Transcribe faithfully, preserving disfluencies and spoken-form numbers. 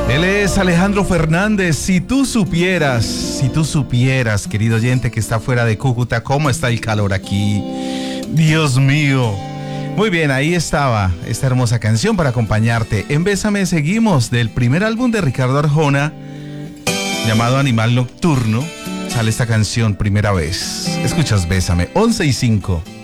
Él es Alejandro Fernández. Si tú supieras, si tú supieras, querido oyente que está fuera de Cúcuta, cómo está el calor aquí. Dios mío. Muy bien, ahí estaba esta hermosa canción para acompañarte. En Bésame seguimos del primer álbum de Ricardo Arjona, llamado Animal Nocturno. Sale esta canción primera vez. Escuchas Bésame, once y cinco.